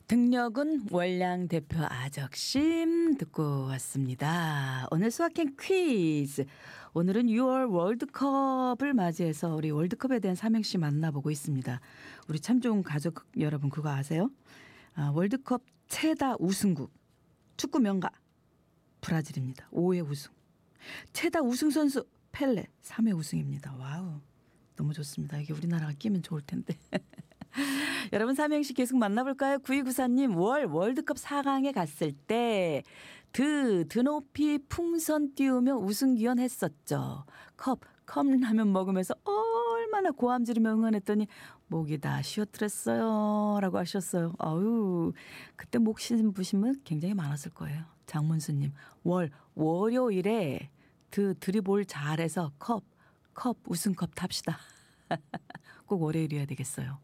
등력은 월량 대표 아적심 듣고 왔습니다. 오늘 수학행 퀴즈. 오늘은 6월 월드컵을 맞이해서 우리 월드컵에 대한 삼행시 만나보고 있습니다. 우리 참 좋은 가족 여러분 그거 아세요? 월드컵 최다 우승국 축구 명가 브라질입니다. 5회 우승. 최다 우승 선수 펠레 3회 우승입니다. 와우, 너무 좋습니다. 이게 우리나라가 끼면 좋을 텐데. 여러분 삼행시 계속 만나볼까요? 9294님, 월드컵 4강에 갔을 때 드높이 풍선 띄우며 우승 기원했었죠. 컵라면 먹으면서 얼마나 고함 지르며 응원했더니 목이 다 쉬어뜨렸어요 라고 하셨어요. 아유, 그때 목 쉰 부심은 굉장히 많았을 거예요. 장문수님, 월요일에 드리볼 잘해서 컵 우승컵 탑시다. 꼭 월요일이어야 되겠어요.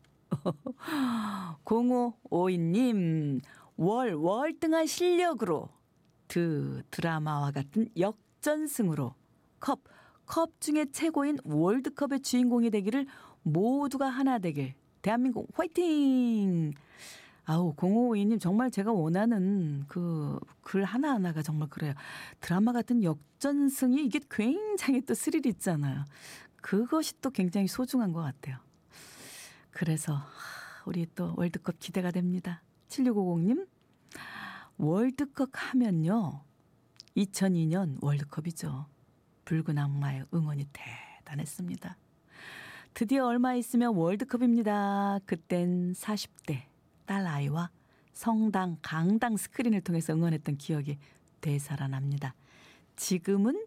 0552님, 월등한 실력으로 드라마와 같은 역전승으로 컵 중에 최고인 월드컵의 주인공이 되기를 모두가 하나 되길. 대한민국 화이팅! 아우, 0552님 정말 제가 원하는 그 글 하나하나가 정말 그래요. 드라마 같은 역전승이 이게 굉장히 또 스릴 있잖아요. 그것이 또 굉장히 소중한 것 같아요. 그래서 우리 또 월드컵 기대가 됩니다. 7650님, 월드컵 하면요 2002년 월드컵이죠. 붉은 악마의 응원이 대단했습니다. 드디어 얼마 있으면 월드컵입니다. 그땐 40대 딸 아이와 성당 강당 스크린을 통해서 응원했던 기억이 되살아납니다. 지금은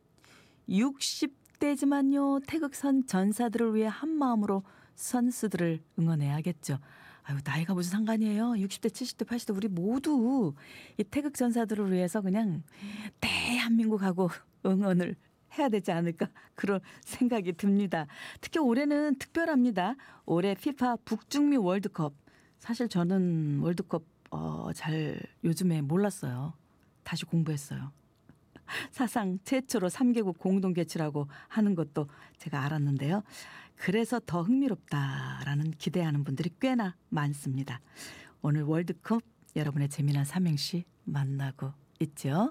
60대지만요 태극선 전사들을 위해 한마음으로 선수들을 응원해야겠죠. 아유, 나이가 무슨 상관이에요. 60대, 70대, 80대 우리 모두 이 태극 전사들을 위해서 그냥 대한민국하고 응원을 해야 되지 않을까 그런 생각이 듭니다. 특히 올해는 특별합니다. 올해 피파 북중미 월드컵. 사실 저는 월드컵 잘 요즘에 몰랐어요. 다시 공부했어요. 사상 최초로 3개국 공동 개최라고 하는 것도 제가 알았는데요. 그래서 더 흥미롭다라는 기대하는 분들이 꽤나 많습니다. 오늘 월드컵 여러분의 재미난 삼행시 만나고 있죠.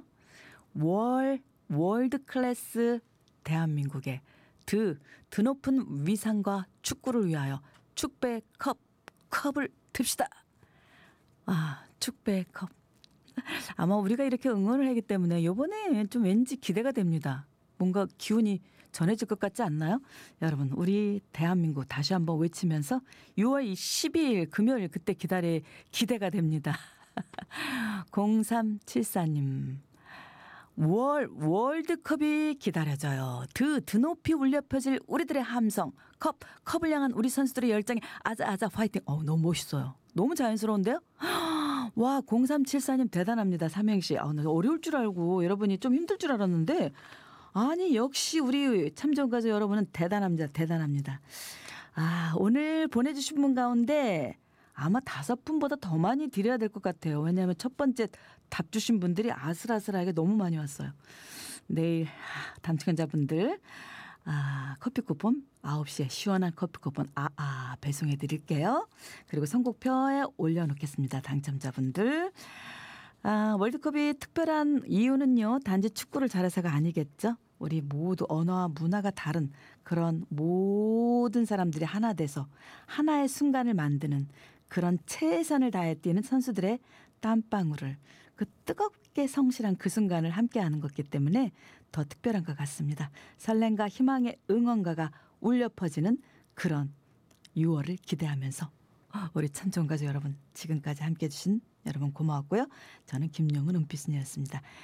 월드 클래스 대한민국의 드높은 위상과 축구를 위하여 축배 컵을 듭시다. 축배 컵. 아마 우리가 이렇게 응원을 하기 때문에 이번에 좀 왠지 기대가 됩니다. 뭔가 기운이 전해질 것 같지 않나요? 여러분, 우리 대한민국 다시 한번 외치면서 6월 12일 금요일 그때 기대가 됩니다. 0374님, 월드컵이 기다려져요. 드높이 울려 펴질 우리들의 함성. 컵을 향한 우리 선수들의 열정이 아자 화이팅. 너무 멋있어요. 너무 자연스러운데요? 와, 0374님 대단합니다. 삼행시. 나 어려울 줄 알고 여러분이 좀 힘들 줄 알았는데 아니 역시 우리 참전가족 여러분은 대단합니다. 오늘 보내주신 분 가운데 아마 5분보다 더 많이 드려야 될 것 같아요. 왜냐하면 첫 번째 답 주신 분들이 아슬아슬하게 너무 많이 왔어요. 내일 당첨자분들 커피 쿠폰 9시에 시원한 커피 쿠폰 배송해 드릴게요. 그리고 선곡표에 올려놓겠습니다. 당첨자분들. 월드컵이 특별한 이유는요. 단지 축구를 잘해서가 아니겠죠. 우리 모두 언어와 문화가 다른 그런 모든 사람들이 하나 돼서 하나의 순간을 만드는 그런 최선을 다해 뛰는 선수들의 땀방울을 그 뜨겁게 성실한 그 순간을 함께하는 것이기 때문에 더 특별한 것 같습니다. 설렘과 희망의 응원가가 울려 퍼지는 그런 6월을 기대하면서 우리 참전가족 여러분 지금까지 함께해 주신 여러분 고마웠고요. 저는 김영은 은빛순이었습니다.